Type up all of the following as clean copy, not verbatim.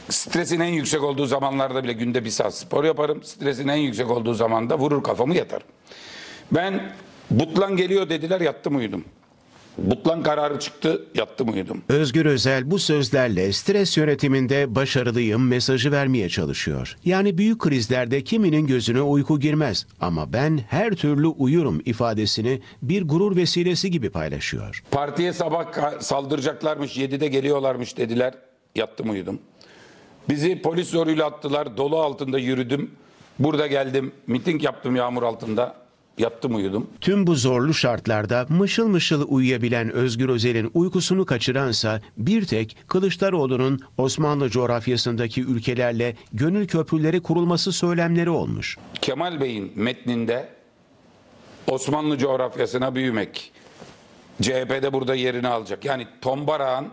Stresin en yüksek olduğu zamanlarda bile günde 1 saat spor yaparım. Stresin en yüksek olduğu zamanda vurur kafamı yatarım. Ben Butlan geliyor dediler, yattım uyudum. Butlan kararı çıktı, yattım uyudum. Özgür Özel bu sözlerle stres yönetiminde başarılıyım mesajı vermeye çalışıyor. Yani büyük krizlerde kiminin gözüne uyku girmez ama ben her türlü uyurum ifadesini bir gurur vesilesi gibi paylaşıyor. Partiye sabah saldıracaklarmış, 7'de geliyorlarmış dediler, yattım uyudum. Bizi polis zoruyla attılar, dolu altında yürüdüm. Burada geldim, miting yaptım yağmur altında, yattım uyudum. Tüm bu zorlu şartlarda mışıl mışıl uyuyabilen Özgür Özel'in uykusunu kaçıransa bir tek Kılıçdaroğlu'nun Osmanlı coğrafyasındaki ülkelerle gönül köprüleri kurulması söylemleri olmuş. Kemal Bey'in metninde Osmanlı coğrafyasına büyümek, CHP'de burada yerini alacak. Yani Tombalak'ın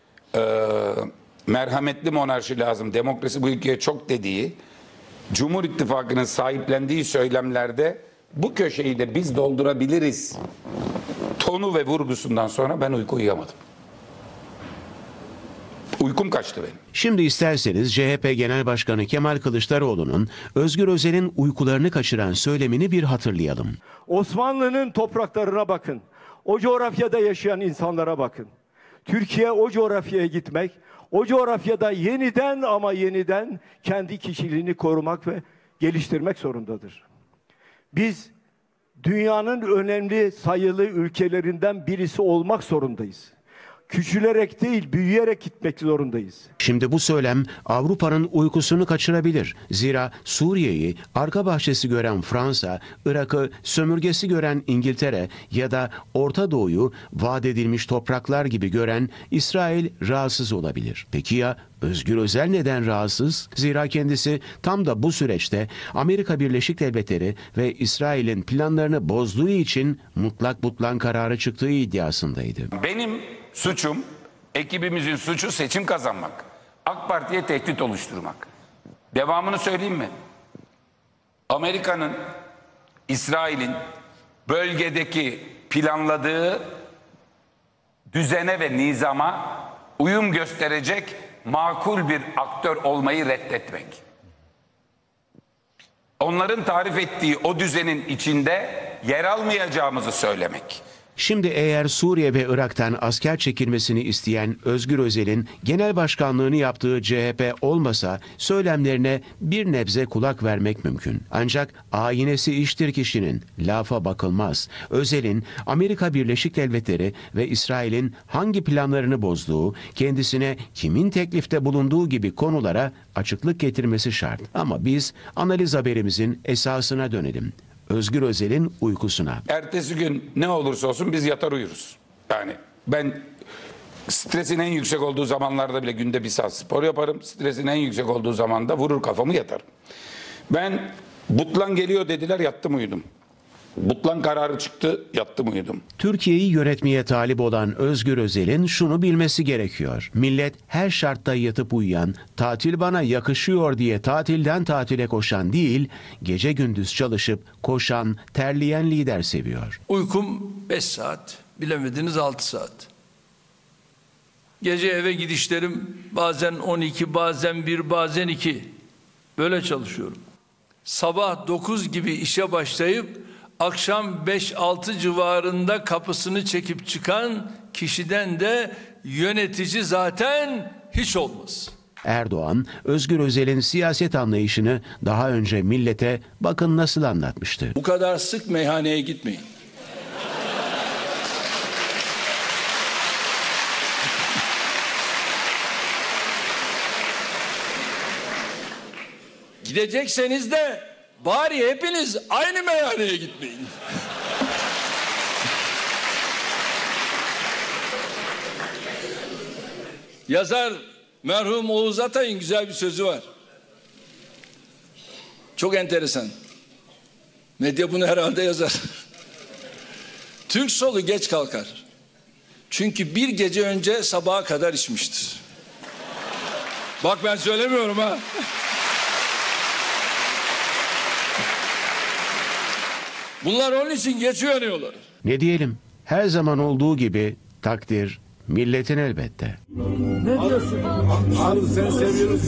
merhametli monarşi lazım, demokrasi bu ülkeye çok dediği, Cumhur İttifakı'nın sahiplendiği söylemlerde bu köşeyi de biz doldurabiliriz tonu ve vurgusundan sonra ben uyku uyuyamadım. Uykum kaçtı benim. Şimdi isterseniz CHP Genel Başkanı Kemal Kılıçdaroğlu'nun Özgür Özel'in uykularını kaçıran söylemini bir hatırlayalım. Osmanlı'nın topraklarına bakın. O coğrafyada yaşayan insanlara bakın. Türkiye o coğrafyaya gitmek, o coğrafyada yeniden ama yeniden kendi kişiliğini korumak ve geliştirmek zorundadır. Biz dünyanın önemli sayılı ülkelerinden birisi olmak zorundayız. Küçülerek değil, büyüyerek gitmek zorundayız. Şimdi bu söylem Avrupa'nın uykusunu kaçırabilir. Zira Suriye'yi arka bahçesi gören Fransa, Irak'ı sömürgesi gören İngiltere ya da Orta Doğu'yu vaat edilmiş topraklar gibi gören İsrail rahatsız olabilir. Peki ya Özgür Özel neden rahatsız? Zira kendisi tam da bu süreçte Amerika Birleşik Devletleri ve İsrail'in planlarını bozduğu için mutlak butlan kararı çıktığı iddiasındaydı. Benim suçum, ekibimizin suçu seçim kazanmak. AK Parti'ye tehdit oluşturmak. Devamını söyleyeyim mi? Amerika'nın, İsrail'in bölgedeki planladığı düzene ve nizama uyum gösterecek makul bir aktör olmayı reddetmek. Onların tarif ettiği o düzenin içinde yer almayacağımızı söylemek. Şimdi eğer Suriye ve Irak'tan asker çekilmesini isteyen Özgür Özel'in genel başkanlığını yaptığı CHP olmasa söylemlerine bir nebze kulak vermek mümkün. Ancak ayinesi iştir kişinin, lafa bakılmaz. Özel'in Amerika Birleşik Devletleri ve İsrail'in hangi planlarını bozduğu, kendisine kimin teklifte bulunduğu gibi konulara açıklık getirmesi şart. Ama biz analiz haberimizin esasına dönelim. Özgür Özel'in uykusuna. Ertesi gün ne olursa olsun biz yatar uyuruz. Yani ben stresin en yüksek olduğu zamanlarda bile günde 1 saat spor yaparım. Stresin en yüksek olduğu zamanda vurur kafamı yatarım. Ben Butlan geliyor dediler, yattım uyudum. Butlan kararı çıktı, yattım uyudum. Türkiye'yi yönetmeye talip olan Özgür Özel'in şunu bilmesi gerekiyor. Millet her şartta yatıp uyuyan, tatil bana yakışıyor diye tatilden tatile koşan değil, gece gündüz çalışıp koşan, terleyen lider seviyor. Uykum 5 saat, bilemediniz 6 saat. Gece eve gidişlerim bazen 12, bazen 1, bazen 2. Böyle çalışıyorum. Sabah 9 gibi işe başlayıp akşam 5-6 civarında kapısını çekip çıkan kişiden de yönetici zaten hiç olmaz. Erdoğan, Özgür Özel'in siyaset anlayışını daha önce millete bakın nasıl anlatmıştı. Bu kadar sık meyhaneye gitmeyin. Gidecekseniz de bari hepiniz aynı meyhaneye gitmeyin. Yazar merhum Oğuz Atay'ın güzel bir sözü var. Çok enteresan. Medya bunu herhalde yazar. Türk solu geç kalkar. Çünkü bir gece önce sabaha kadar içmiştir. Bak ben söylemiyorum ha. Bunlar onun için geç uyanıyorlar. Ne diyelim? Her zaman olduğu gibi takdir milletin elbette. Ne diyorsun? Abi seni seviyoruz.